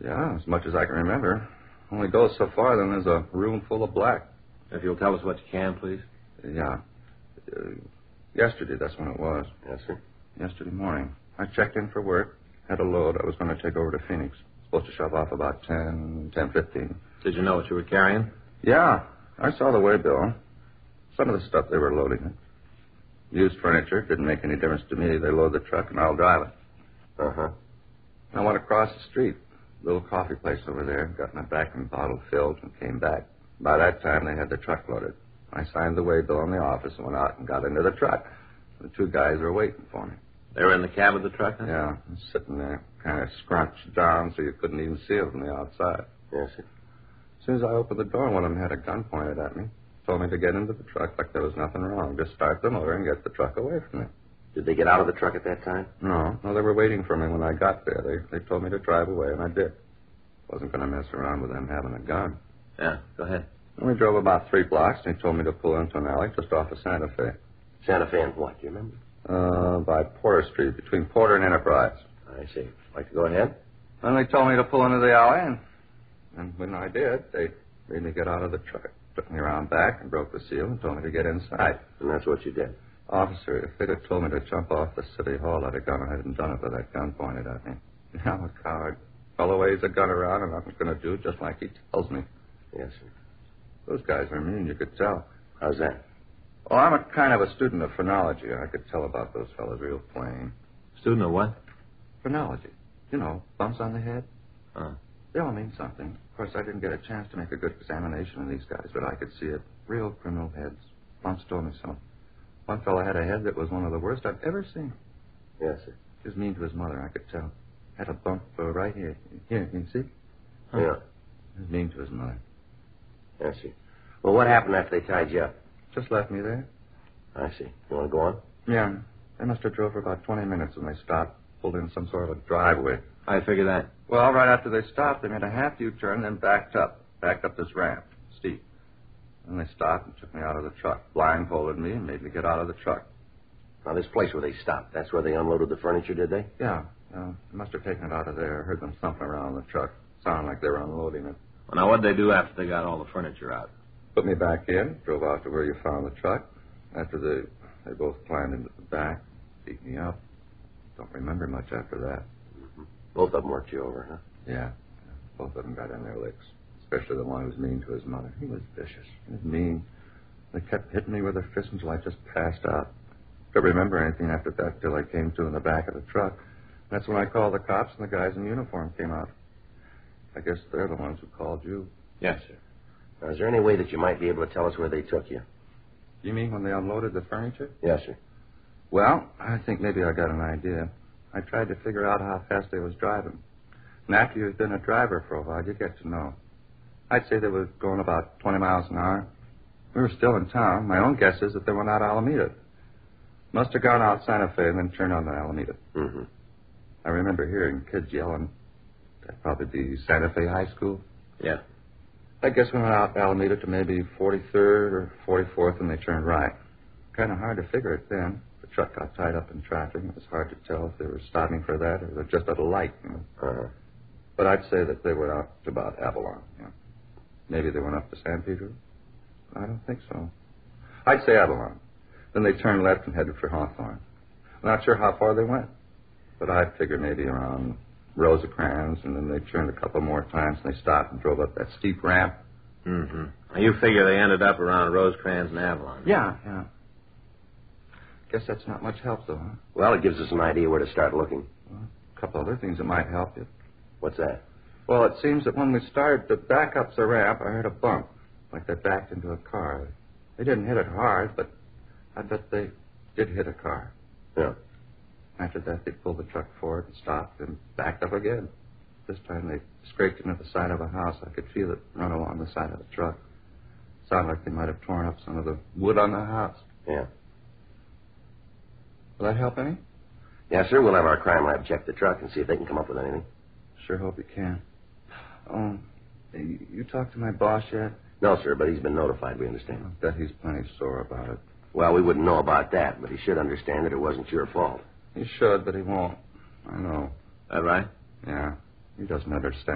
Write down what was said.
Yeah, as much as I can remember. Only goes so far, then there's a room full of black. If you'll tell us what you can, please. Yeah. Yesterday, that's when it was. Yes, sir. Yesterday morning. I checked in for work. Had a load I was going to take over to Phoenix. Supposed to shove off about 10:15. Did you know what you were carrying? Yeah. I saw the waybill. Some of the stuff they were loading it. Used furniture. Didn't make any difference to me. They load the truck and I'll drive it. Uh-huh. I went across the street. Little coffee place over there. Got my vacuum bottle filled and came back. By that time, they had the truck loaded. I signed the waybill in the office and went out and got into the truck. The two guys were waiting for me. They were in the cab of the truck, huh? Yeah, sitting there, kind of scrunched down so you couldn't even see it from the outside. Yes, sir. As soon as I opened the door, one of them had a gun pointed at me. Told me to get into the truck like there was nothing wrong. Just start the motor and get the truck away from me. Did they get out of the truck at that time? No, they were waiting for me when I got there. They told me to drive away, and I did. Wasn't going to mess around with them having a gun. Yeah, go ahead. And we drove about 3 blocks, and he told me to pull into an alley just off of Santa Fe. Santa Fe and what, do you remember? By Porter Street, between Porter and Enterprise. I see. Like to go ahead? And they told me to pull into the alley, and when I did, they made me get out of the truck. Took me around back and broke the seal and told me to get inside. And that's what you did? Officer, if they'd have told me to jump off the city hall, I'd have gone ahead and done it with that gun pointed at me. I'm a coward. Fellow waves a gun around and I'm going to do just like he tells me. Yes, sir. Those guys are mean, you could tell. How's that? Well, I'm a kind of a student of phrenology. I could tell about those fellas real plain. Student of what? Phrenology. You know, bumps on the head. Huh. They all mean something. Of course, I didn't get a chance to make a good examination of these guys, but I could see it. Real criminal heads. Bumps told me so. One fellow had a head that was one of the worst I've ever seen. Yes, sir. He was mean to his mother, I could tell. Had a bump right here. Here, can you see? Huh. Yeah. He was mean to his mother. Yes, sir. Well, what happened after they tied you up? Just left me there. I see. You want to go on? Yeah. They must have drove for about 20 minutes when they stopped, pulled in some sort of a driveway. I figure that. Well, right after they stopped, they made a half U-turn, then backed up this ramp, steep. Then they stopped and took me out of the truck, blindfolded me, and made me get out of the truck. Now, this place where they stopped, that's where they unloaded the furniture, did they? Yeah. They must have taken it out of there. I heard them thumping around the truck. Sounded like they were unloading it. Well, now, what'd they do after they got all the furniture out? Put me back in, drove out to where you found the truck. After they both climbed into the back, beat me up. Don't remember much after that. Mm-hmm. Both of them worked you over, huh? Yeah. Both of them got in their licks. Especially the one who was mean to his mother. He was vicious. He was mean. They kept hitting me with their fists until I just passed out. Couldn't remember anything after that till I came to in the back of the truck. That's when I called the cops and the guys in uniform came out. I guess they're the ones who called you. Yes, sir. Now, is there any way that you might be able to tell us where they took you? You mean when they unloaded the furniture? Yes, sir. Well, I think maybe I got an idea. I tried to figure out how fast they was driving. And after you've been a driver for a while, you get to know. I'd say they were going about 20 miles an hour. We were still in town. My own guess is that they went out Alameda. Must have gone out Santa Fe and then turned on to Alameda. Mm-hmm. I remember hearing kids yelling. That'd probably be Santa Fe High School. Yeah. I guess we went out Alameda to maybe 43rd or 44th and they turned right. Kind of hard to figure it then. The truck got tied up in traffic. It was hard to tell if they were stopping for that or they were just at a light, you know. Uh-huh. But I'd say that they went out to about Avalon, yeah. Maybe they went up to San Pedro? I don't think so. I'd say Avalon. Then they turned left and headed for Hawthorne. I'm not sure how far they went, but I'd figure maybe around Rosecrans, and then they turned a couple more times and they stopped and drove up that steep ramp. Mm-hmm. Now, you figure they ended up around Rosecrans and Avalon. Yeah. Guess that's not much help, though, huh? Well, it gives us an idea where to start looking. Well, a couple other things that might help you. What's that? Well, it seems that when we started to back up the ramp, I heard a bump, like they backed into a car. They didn't hit it hard, but I bet they did hit a car. Yeah. After that, they pulled the truck forward and stopped and backed up again. This time they scraped into the side of a house. I could feel it run along the side of the truck. Sounded like they might have torn up some of the wood on the house. Yeah. Will that help any? Yes, sir. We'll have our crime lab check the truck and see if they can come up with anything. Sure hope you can. You talked to my boss yet? No, sir, but he's been notified, we understand. I bet he's plenty sore about it. Well, we wouldn't know about that, but he should understand that it wasn't your fault. He should, but he won't. I know. That right? Yeah. He doesn't understand.